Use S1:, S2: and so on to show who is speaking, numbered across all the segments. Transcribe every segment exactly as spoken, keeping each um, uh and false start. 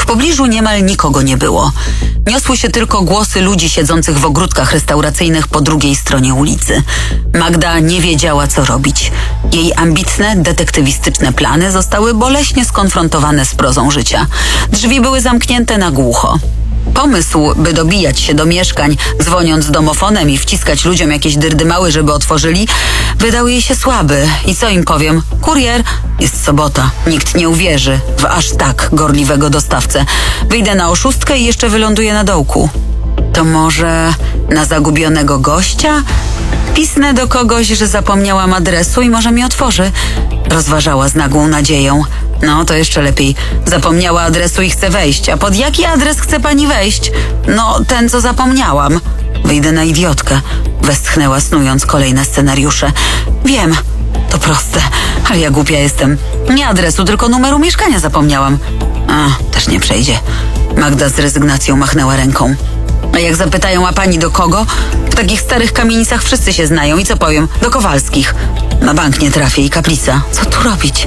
S1: pobliżu niemal nikogo nie było. Niosły się tylko głosy ludzi siedzących w ogródkach restauracyjnych po drugiej stronie ulicy. Magda nie wiedziała, co robić. Jej ambitne, detektywistyczne plany zostały boleśnie skonfrontowane z prozą życia. Drzwi były zamknięte na głucho. Pomysł, by dobijać się do mieszkań, dzwoniąc domofonem i wciskać ludziom jakieś dyrdymały, żeby otworzyli, wydał jej się słaby. I co im powiem? Kurier? Jest sobota. Nikt nie uwierzy w aż tak gorliwego dostawcę. Wyjdę na oszustkę i jeszcze wyląduję na dołku. To może na zagubionego gościa? Pisnę do kogoś, że zapomniałam adresu i może mi otworzy. Rozważała z nagłą nadzieją. No, to jeszcze lepiej. Zapomniała adresu i chce wejść. A pod jaki adres chce pani wejść? No, ten, co zapomniałam. Wyjdę na idiotkę. Westchnęła, snując kolejne scenariusze. Wiem, to proste, ale ja głupia jestem. Nie adresu, tylko numeru mieszkania zapomniałam. A, też nie przejdzie. Magda z rezygnacją machnęła ręką. A jak zapytają, a pani do kogo? W takich starych kamienicach wszyscy się znają. I co powiem? Do Kowalskich. Na bank nie trafię i kaplica. Co tu robić?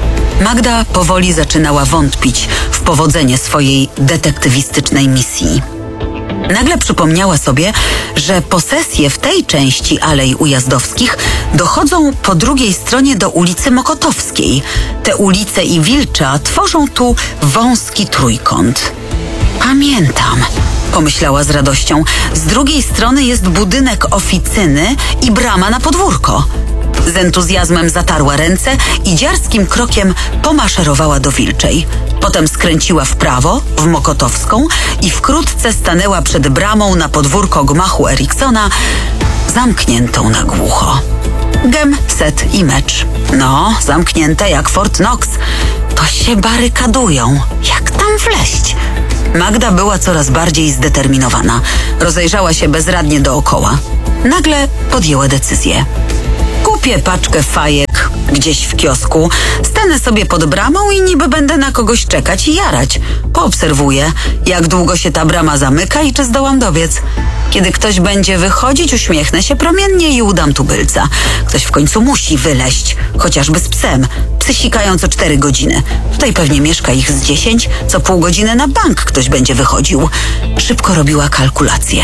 S1: Magda powoli zaczynała wątpić w powodzenie swojej detektywistycznej misji. Nagle przypomniała sobie, że posesje w tej części Alei Ujazdowskich dochodzą po drugiej stronie do ulicy Mokotowskiej. Te ulice i Wilcza tworzą tu wąski trójkąt. Pamiętam, pomyślała z radością. Z drugiej strony jest budynek oficyny i brama na podwórko. Z entuzjazmem zatarła ręce i dziarskim krokiem pomaszerowała do Wilczej. Potem skręciła w prawo, w Mokotowską i wkrótce stanęła przed bramą na podwórko gmachu Eriksona, zamkniętą na głucho. Gem, set i mecz. No, zamknięte jak Fort Knox. To się barykadują. Jak tam wleść? Magda była coraz bardziej zdeterminowana. Rozejrzała się bezradnie dookoła. Nagle podjęła decyzję. Kupię paczkę fajek gdzieś w kiosku, stanę sobie pod bramą i niby będę na kogoś czekać i jarać. Poobserwuję, jak długo się ta brama zamyka i czy zdołam dobiec. Kiedy ktoś będzie wychodzić, uśmiechnę się promiennie i udam tubylca. Ktoś w końcu musi wyleść, chociażby z psem. Psy sikają co cztery godziny. Tutaj pewnie mieszka ich z dziesięć, co pół godziny na bank ktoś będzie wychodził. Szybko robiła kalkulacje.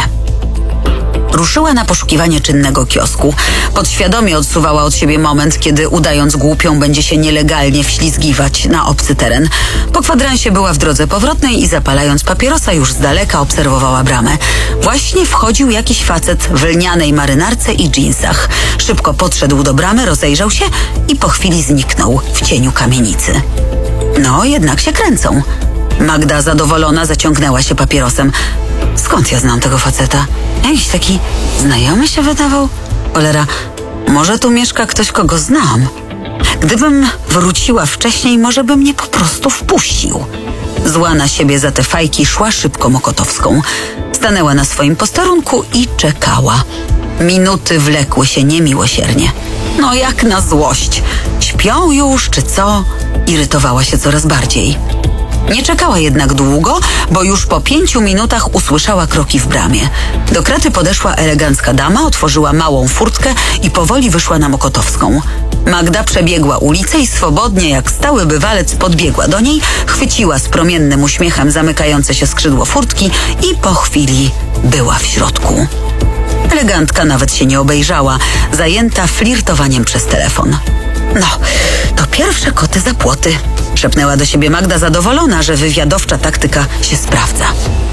S1: Ruszyła na poszukiwanie czynnego kiosku. Podświadomie odsuwała od siebie moment, kiedy udając głupią będzie się nielegalnie wślizgiwać na obcy teren. Po kwadransie była w drodze powrotnej i zapalając papierosa już z daleka obserwowała bramę. Właśnie wchodził jakiś facet w lnianej marynarce i dżinsach. Szybko podszedł do bramy, rozejrzał się i po chwili zniknął w cieniu kamienicy. No, jednak się kręcą. Magda zadowolona zaciągnęła się papierosem. Skąd ja znam tego faceta? Jakiś taki znajomy się wydawał? Cholera, może tu mieszka ktoś, kogo znam. Gdybym wróciła wcześniej, może by mnie po prostu wpuścił. Zła na siebie za te fajki szła szybko Mokotowską. Stanęła na swoim posterunku i czekała. Minuty wlekły się niemiłosiernie. No jak na złość. Śpią już, czy co? Irytowała się coraz bardziej. Nie czekała jednak długo, bo już po pięciu minutach usłyszała kroki w bramie. Do kraty podeszła elegancka dama, otworzyła małą furtkę i powoli wyszła na Mokotowską. Magda przebiegła ulicę i swobodnie jak stały bywalec podbiegła do niej, chwyciła z promiennym uśmiechem zamykające się skrzydło furtki i po chwili była w środku. Elegantka nawet się nie obejrzała, zajęta flirtowaniem przez telefon. No, to pierwsze koty za płoty, szepnęła do siebie Magda, zadowolona, że wywiadowcza taktyka się sprawdza.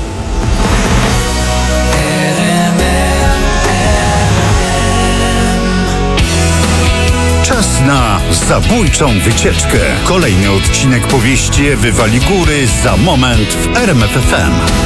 S2: Czas na zabójczą wycieczkę. Kolejny odcinek powieści Ewy Waligóry za moment w R M F F M.